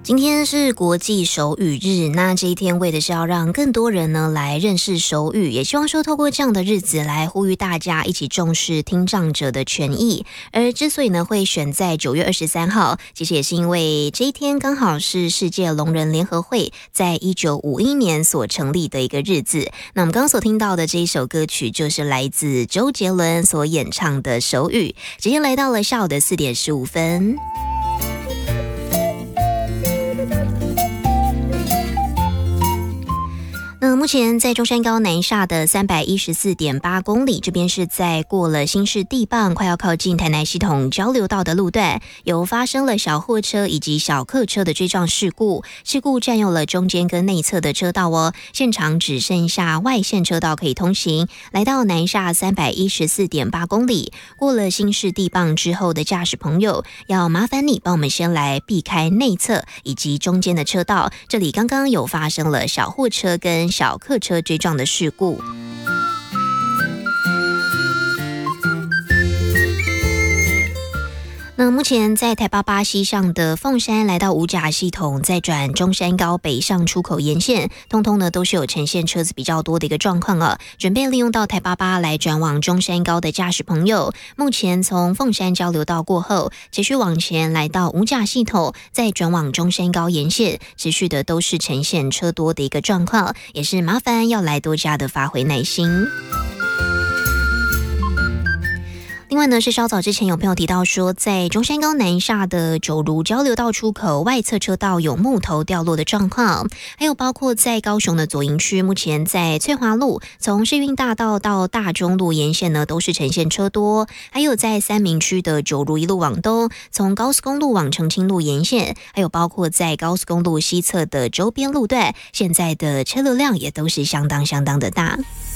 今天是国际手语日，那这一天为的是要让更多人呢来认识手语，也希望说透过这样的日子来呼吁大家一起重视听障者的权益。而之所以呢会选在9月23号，其实也是因为这一天刚好是世界聋人联合会在1951年所成立的一个日子。那我们刚刚所听到的这一首歌曲就是来自周杰伦所演唱的手语。直接来到了下午的4点15分。目前在中山高南下的314.8公里，这边是在过了新市地磅，快要靠近台南系统交流道的路段，有发生了小货车以及小客车的追撞事故，占用了中间跟内侧的车道哦，现场只剩下外线车道可以通行。来到南下314.8公里，过了新市地磅之后的驾驶朋友，要麻烦你帮我们先来避开内侧以及中间的车道，这里刚刚有发生了小货车跟小客车追撞的事故。那目前在台8西上的凤山来到五甲系统，再转中山高北上出口沿线，通通呢都是有呈现车子比较多的一个状况啊。准备利用到台8来转往中山高的驾驶朋友，目前从凤山交流道过后，持续往前来到五甲系统，再转往中山高沿线，持续的都是呈现车多的一个状况，也是麻烦要来多加的发挥耐心。另外呢，是稍早之前有朋友提到说，在中山高南下的九如交流道出口外侧车道有木头掉落的状况，还有包括在高雄的左营区，目前在翠华路从世运大道到大中路沿线呢都是呈现车多，还有在三民区的九如一路往东，从高速公路往澄清路沿线，还有包括在高速公路西侧的周边路段，现在的车流量也都是相当的大。